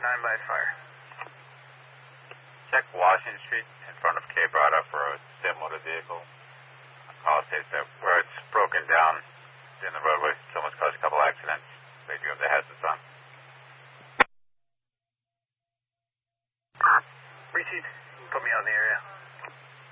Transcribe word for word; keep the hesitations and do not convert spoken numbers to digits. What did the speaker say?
nine by fire. Check Washington Street in front of K Broad for a sim motor vehicle. Call states that where it's broken down in the roadway. It's almost caused a couple accidents. They do have the hazards on. Receive.